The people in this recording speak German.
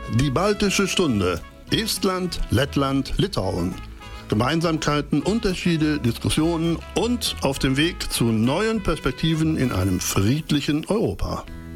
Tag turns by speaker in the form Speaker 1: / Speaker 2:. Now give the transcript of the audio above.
Speaker 1: Die Baltische Stunde. Estland, Lettland, Litauen. Gemeinsamkeiten, Unterschiede, Diskussionen und auf dem Weg zu neuen Perspektiven in einem friedlichen Europa.